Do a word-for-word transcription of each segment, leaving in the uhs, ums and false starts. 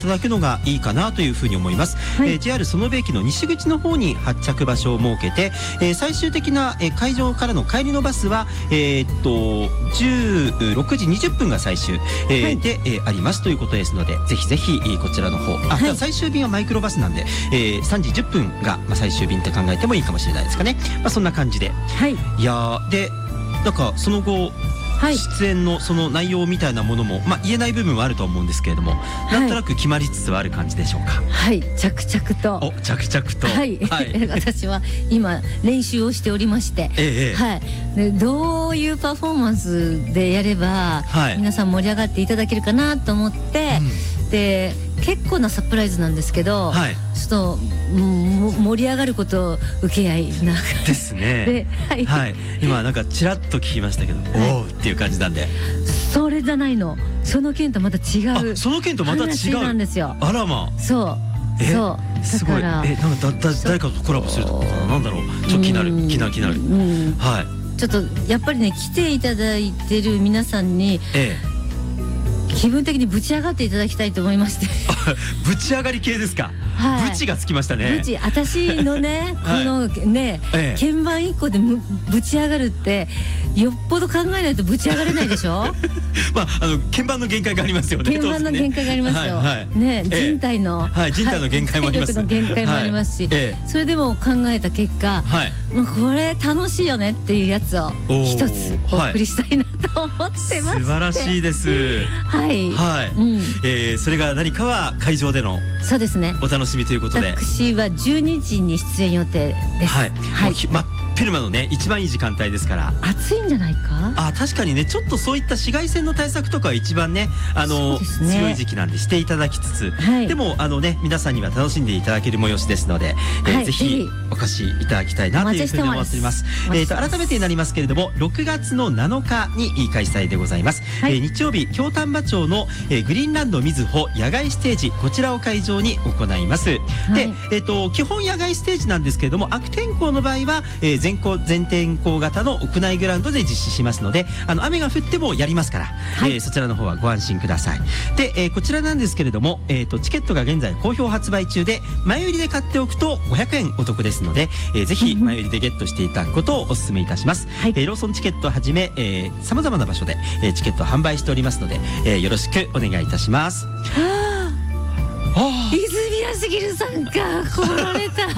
いただくのがいいかなというふうに思います、はい。えー、ジェイアール 園部駅の西口の方に発着場所を設けて、えー、最終的な、えー、会場からの帰りのバスは、えー、っとじゅうろくじにじゅっぷんが最終、えーはい、で、えー、ありますということですので、ぜひぜひ、えー、こちらの方、あ、はい、最終便はマイクロバスなんで、えー、さんじじゅっぷんが、まあ、最終便って考えてもいいかもしれないですかね。まあ、そんな感じで、はい、いやでなんかその後はい、出演のその内容みたいなものも、まあ、言えない部分はあると思うんですけれども、はい、なんとなく決まりつつはある感じでしょうか。 はい、着々とお着々と、 はいはい、私は今練習をしておりまして、ええはい、でどういうパフォーマンスでやれば、はい、皆さん盛り上がっていただけるかなと思って、うん、で結構なサプライズなんですけど、はい、ちょっと盛り上がることを受け合いなですねで、はいはい、今なんかちらっと聞きましたけど、はい、おーっていう感じなんで、 それじゃないの、その件とまた違う、 その件とまた違う話なんですよ。 あらまあ、 そうそうすごい、えなんかだだ誰かとコラボするとかなんだろう、ちょっと気になる気になる気になる、はい、ちょっとやっぱりね来ていただいてる皆さんに、ええ気分的にぶち上がっていただきたいと思いましてぶち上がり系ですか、はい、ぶちがつきましたね。 ぶち、私のねこのね、ええ、鍵盤一個でむぶち上がるってよっぽど考えないとぶち上がれないでしょまああの鍵盤の限界がありますよね。 鍵盤の限界がありますよ、はいはい、ね、人体の、 はい、人体の限界もあります、 体力の限界もありますし、はい、それでも考えた結果、はい、もうこれ楽しいよねっていうやつを一つお送りしたいなと思ってます、はい、 素晴らしいですはいはい、うん、えー、それが何かは会場でのそうですねお楽しみということで、 私はじゅうにじに出演予定です。はい、 はい、真っ昼間のね一番いい時間帯ですから、 暑いんじゃないか。 あ、確かにね、ちょっとそういった紫外線の対策とかは一番ね、あの、ね、強い時期なんでしていただきつつ、はい、でもあのね皆さんには楽しんでいただける催しですので、えーはい、ぜひお越しいただきたいなというふうに思っております。えーと改めてになりますけれども、ろくがつのなのかに開催でございます、はい、えー、日曜日京丹波町の、えー、グリーンランドみずほ野外ステージ、こちらを会場に行います、はい、で、えーと基本野外ステージなんですけれども、悪天候の場合は、えー、全校全天候型の屋内グラウンドで実施しますので、あの雨が降ってもやりますから、はい、えー、そちらの方はご安心ください。で、えー、こちらなんですけれども、えーとチケットが現在好評発売中で、前売りで買っておくとごひゃくえんお得ですので、えー、ぜひ前売りでゲットしていただくことをお勧めいたします、はい、えー、ローソンチケットをはじめさまざまな場所で、えー、チケットを販売しておりますので、えー、よろしくお願いいたします。はあ、泉谷しげるさんが来られた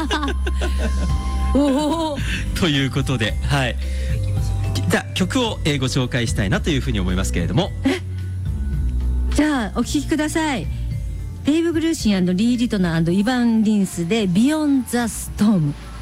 おおということで、はい、じゃあ曲を、えー、ご紹介したいなというふうに思いますけれども、 えじゃあお聴きください。デイブ・グルーシン&リー・リトナー&イヴァン・リンスでビヨン・ザ・ストーム。